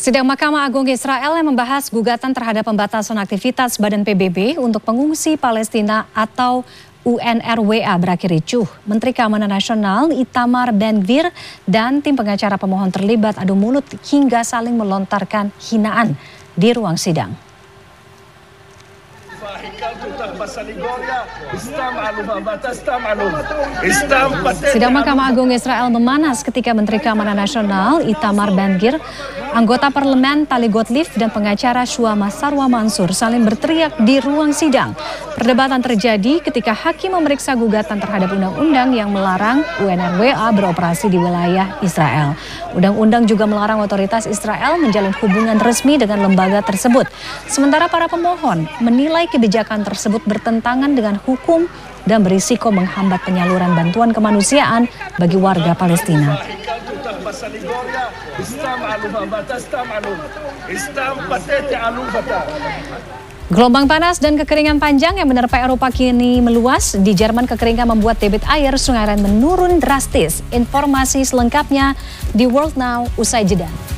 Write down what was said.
Sidang Mahkamah Agung Israel yang membahas gugatan terhadap pembatasan aktivitas Badan PBB untuk pengungsi Palestina atau UNRWA berakhir ricuh. Menteri Keamanan Nasional Itamar Ben-Gvir dan tim pengacara pemohon terlibat adu mulut hingga saling melontarkan hinaan di ruang sidang. Sidang Mahkamah Agung Israel memanas ketika Menteri Keamanan Nasional Itamar Ben-Gvir, anggota parlemen Tali Gottlieb dan pengacara Shuama Sarwa Mansur saling berteriak di ruang sidang. Perdebatan terjadi ketika hakim memeriksa gugatan terhadap undang-undang yang melarang UNRWA beroperasi di wilayah Israel. Undang-undang juga melarang otoritas Israel menjalin hubungan resmi dengan lembaga tersebut. Sementara para pemohon menilai kebijakan tersebut bertentangan dengan hukum dan berisiko menghambat penyaluran bantuan kemanusiaan bagi warga Palestina. Gelombang panas dan kekeringan panjang yang menerpa Eropa kini meluas. Di Jerman, kekeringan membuat debit air Sungai Rhine menurun drastis. Informasi selengkapnya di World Now usai jeda.